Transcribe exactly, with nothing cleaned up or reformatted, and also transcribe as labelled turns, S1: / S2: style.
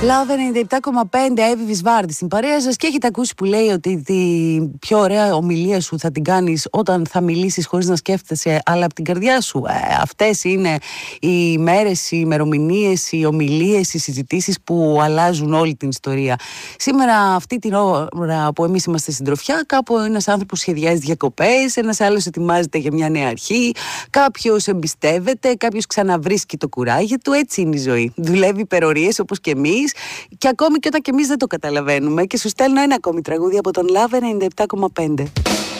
S1: Love ενενήντα επτά κόμμα πέντε, Εύη Βυσβάρδη στην παρέα σας, και έχετε ακούσει που λέει ότι την πιο ωραία ομιλία σου θα την κάνεις όταν θα μιλήσεις χωρίς να σκέφτεσαι, αλλά από την καρδιά σου. Ε, αυτές είναι οι μέρες, οι ημερομηνίες, οι ομιλίες, οι συζητήσεις που αλλάζουν όλη την ιστορία. Σήμερα, αυτή την ώρα που εμείς είμαστε συντροφιά, κάπου ένας άνθρωπος σχεδιάζει διακοπές, ένας άλλος ετοιμάζεται για μια νέα αρχή, κάποιος εμπιστεύεται, κάποιος ξαναβρίσκει το κουράγιο του. Έτσι είναι η ζωή. Δουλεύει υπερορίες όπως και εμείς. Και ακόμη και όταν και εμείς δεν το καταλαβαίνουμε. Και σου στέλνω ένα ακόμη τραγούδι από τον Love ενενήντα επτά κόμμα πέντε.